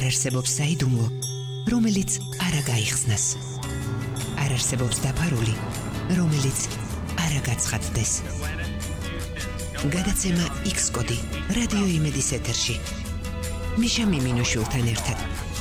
არ არსებობს საიდუმლო, რომელიც არ გაიხსნას. არ არსებობს დაფარული, რომელიც არ გაცხადდეს. გადაცემა X-კოდი რადიო იმედის ეთერში. მიშა მიმინოშვილთან ერთად.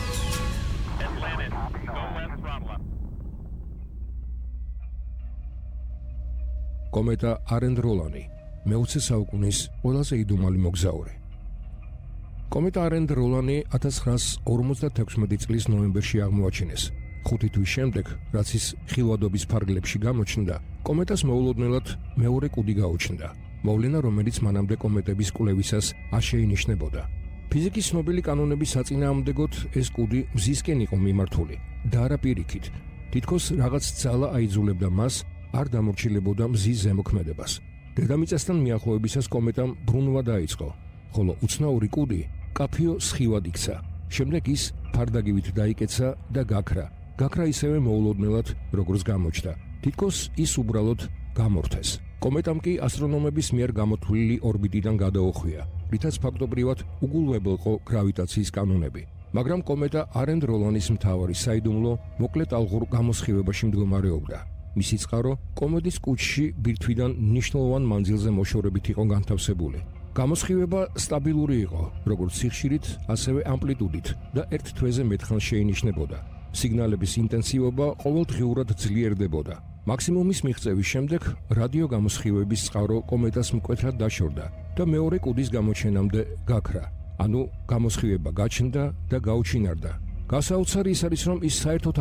კომეტა არენდ როლანი, მე-20 საუკუნის ყველაზე იდუმალი მოგზაური. კომეტა არენდ როლანი 1956 წლის ნოემბერში აღმოაჩინეს. 5 თვის შემდეგ, რაც ის ხილვადობის ფარგლებში გამოჩნდა, კომეტას მოულოდნელად მეორე კუდი გაუჩნდა. მოვლენა, რომელიც მანამდე კომეტების კვლევისას არ შეინიშნებოდა. ფიზიკის ცნობილი კანონების საწინააღმდეგოდ ეს კუდი მზისკენ იყო მიმართული და არა პირიქით. თითქოს რაღაც ძალა აიძულებდა მას არ დამორჩილებოდა მზის ზემოქმედებას. დედამიწასთან მიახლოებისას კომეტამ ბრუნვა დაიწყო, ხოლო უცნაური კუდი კაფიო სხივად იქცა. შემდეგ ის ფარდაგივით დაიკეცა და გაქრა. გაქრა ისევე მოულოდნელად, როგორც გამოჩნდა. თითქოს ის უბრალოდ გამორთეს. კომეტამ კი ასტრონომების მიერ გამოთვლილი ორბიტიდან გადაუხვია, რითაც ფაქტობრივად უგულვებელყო გრავიტაციის კანონები. მაგრამ კომეტა არენდ როლანის მთავარი საიდუმლო მოკლე ტალღურ გამოსხივებაში მდგომარეობდა. მისი წყარო კომეტის კუჭში ბირთვიდან მნიშვნელოვან მანძილზე მოშორებით იყო განთავსებული. გამოსხივება სტაბილური იყო, როგორც სიხშირით, ასევე ამპლიტუდით და ერთ თვეზე მეტხანს შეინიშნებოდა. სიგნალების ინტენსივობა ყოველდღიურად ძლიერდებოდა. მაქსიმუმის მიღწევის შემდეგ რადიო გამოსხივების წყარო კომეტას მკვეთრად დაშორდა და მეორე კუდის გამოჩენამდე გაქრა. ანუ გამოსხივება გაჩნდა და გაუჩინარდა. გასაოცარი ის არის, რომ ის საერთოდ